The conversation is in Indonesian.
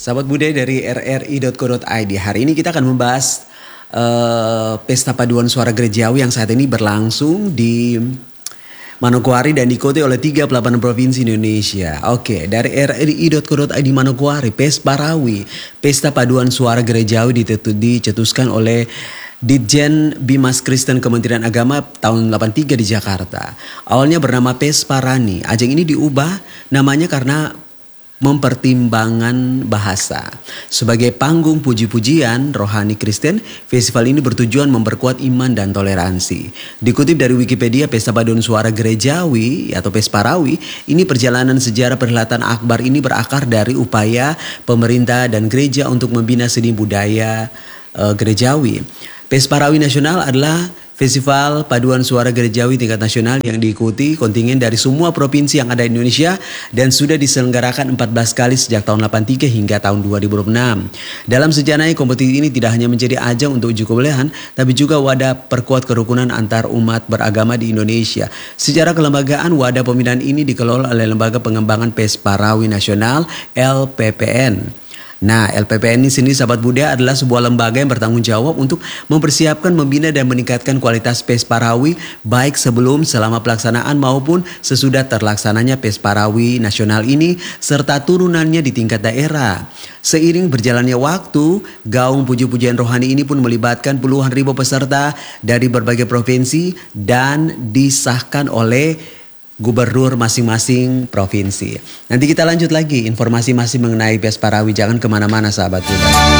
Sahabat budaya dari rri.co.id. Hari ini kita akan membahas Pesta Paduan Suara Gerejawi yang saat ini berlangsung di Manokwari dan diikuti oleh 38 provinsi Indonesia. Oke, dari rri.co.id Manokwari, Pesparawi, Pesta Paduan Suara Gerejawi dicetuskan oleh Ditjen Bimas Kristen Kementerian Agama tahun 83 di Jakarta. Awalnya bernama Pesparani. Ajang ini diubah namanya karena mempertimbangkan bahasa. Sebagai panggung puji-pujian rohani Kristen, festival ini bertujuan memperkuat iman dan toleransi. Dikutip dari Wikipedia, Pesta Paduan Suara Gerejawi atau Pesparawi, ini perjalanan sejarah perhelatan akbar ini berakar dari upaya pemerintah dan gereja untuk membina seni budaya gerejawi. Pesparawi Nasional adalah festival paduan suara gerejawi tingkat nasional yang diikuti kontingen dari semua provinsi yang ada di Indonesia dan sudah diselenggarakan 14 kali sejak tahun 83 hingga tahun 2006. Dalam sejarahnya, kompetisi ini tidak hanya menjadi ajang untuk uji kebolehan, tapi juga wadah perkuat kerukunan antar umat beragama di Indonesia. Secara kelembagaan, wadah pembinaan ini dikelola oleh Lembaga Pengembangan Pesparawi Nasional (LPPN). Nah, LPPN ini sendiri, sahabat budaya, adalah sebuah lembaga yang bertanggung jawab untuk mempersiapkan, membina dan meningkatkan kualitas Pesparawi baik sebelum, selama pelaksanaan maupun sesudah terlaksananya Pesparawi Nasional ini serta turunannya di tingkat daerah. Seiring berjalannya waktu, gaung puji-pujian rohani ini pun melibatkan puluhan ribu peserta dari berbagai provinsi dan disahkan oleh gubernur masing-masing provinsi. Nanti kita lanjut lagi informasi masih mengenai Pesparawi. Jangan kemana-mana sahabat.